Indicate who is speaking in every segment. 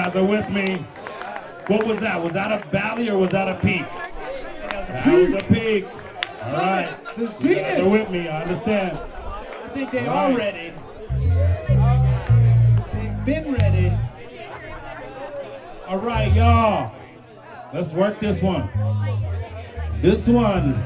Speaker 1: guys are with me. What was that? Was that a valley or was that a peak? That was a peak. All right.
Speaker 2: The
Speaker 1: You guys
Speaker 2: Zenith.
Speaker 1: are with me. I understand.
Speaker 2: I think they
Speaker 1: All
Speaker 2: are
Speaker 1: right.
Speaker 2: ready. They've been ready.
Speaker 1: All right, y'all. Let's work this one. This one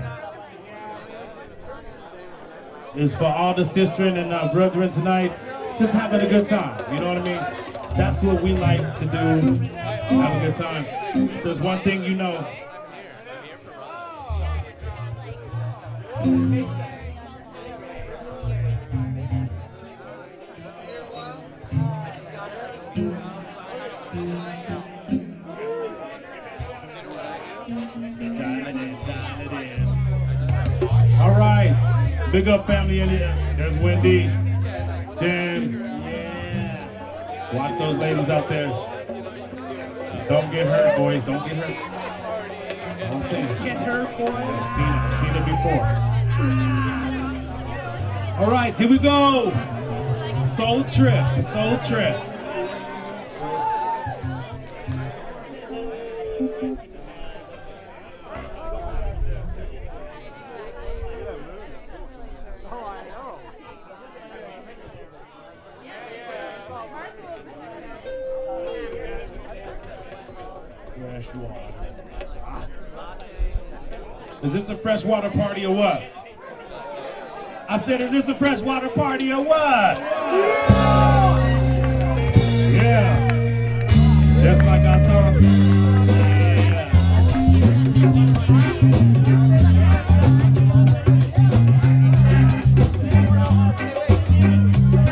Speaker 1: is for all the sistren and our brethren tonight. Just having a good time. You know what I mean? That's what we like to do. Have a good time. If there's one thing you know. All right, big up family in here. There's Wendy, Jen. Yeah. Watch those ladies out there. Don't get hurt, boys. Don't get hurt. I'm saying.
Speaker 2: Get hurt, boys.
Speaker 1: I've seen it before. All right, here we go. Soul Trip, Soul Trip. Fresh water. Is this a freshwater party or what? I said, is this a freshwater party or what? Yeah. Just like I thought.